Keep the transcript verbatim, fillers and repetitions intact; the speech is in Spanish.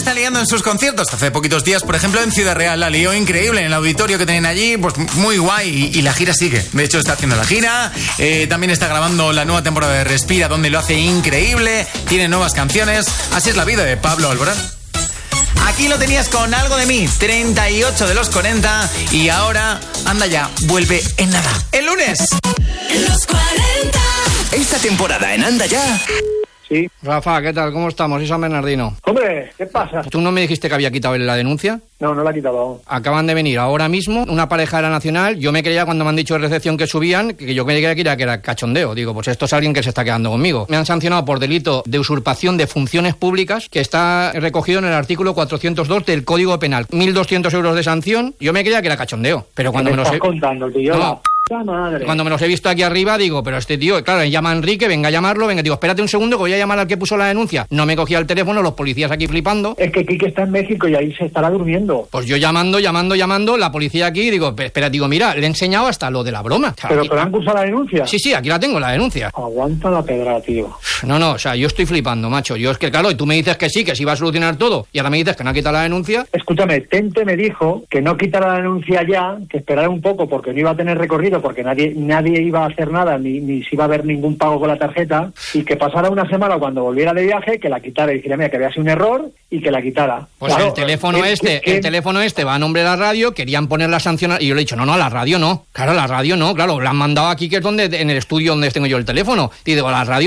está liando en sus conciertos. Hace poquitos días, por ejemplo, en Ciudad Real la lió increíble en el auditorio que tienen allí, pues muy guay. Y, y la gira sigue. De hecho, está haciendo la gira. Eh, también está grabando la nueva temporada de Respira, donde lo hace increíble. Tiene nuevas canciones. Así es la vida de Pablo Alborán. Aquí lo tenías con Algo de mí, treinta y ocho de los cuarenta. Y ahora, anda ya, vuelve en nada. El lunes. Los cuarenta. Esta temporada en Anda Ya. Sí. Rafa, ¿qué tal? ¿Cómo estamos? Soy San Bernardino. Hombre, ¿qué pasa? ¿Tú no me dijiste que había quitado la denuncia? No, no la he quitado aún. Acaban de venir ahora mismo una pareja de la Nacional. Yo me creía cuando me han dicho de recepción que subían, que yo creía que era, que era cachondeo. Digo, pues esto es alguien que se está quedando conmigo. Me han sancionado por delito de usurpación de funciones públicas, que está recogido en el artículo cuatrocientos dos del Código Penal. mil doscientos euros de sanción. Yo me creía que era cachondeo. Pero cuando ¿Qué me, me los estás he... contando, tío? No. La p*** madre. Cuando me los he visto aquí arriba, digo, pero este tío, claro, llama a Enrique, venga a llamarlo, venga, digo, espérate un segundo que voy a llamar al que puso la denuncia. No me cogía el teléfono, los policías aquí flipando. Es que Quique está en México y ahí se estará durmiendo. Pues yo llamando, llamando, llamando, la policía aquí, digo, espera, digo, mira, le he enseñado hasta lo de la broma. O sea, ¿Pero aquí- te la han cursado la denuncia? Sí, sí, aquí la tengo, la denuncia. Aguanta la pedra, tío. No, no, o sea, yo estoy flipando, macho. Yo es que, claro, y tú me dices que sí, que sí va a solucionar todo, y ahora me dices que no ha quitado la denuncia. Escúchame, Tente me dijo que no quitara la denuncia ya, que esperara un poco porque no iba a tener recorrido, porque nadie nadie iba a hacer nada, ni, ni se iba a haber ningún pago con la tarjeta, y que pasara una semana cuando volviera de viaje, que la quitara y dijera, mira, que había sido un error y que la quitara. Pues Claro, el teléfono ¿qué- este, qué- el teléfono este va a nombre de la radio, querían poner la sanción, y yo le he dicho, no, no, a la radio no. Claro, a la radio no, claro, la han mandado aquí, que es donde, en el estudio donde tengo yo el teléfono. Y digo, a la radio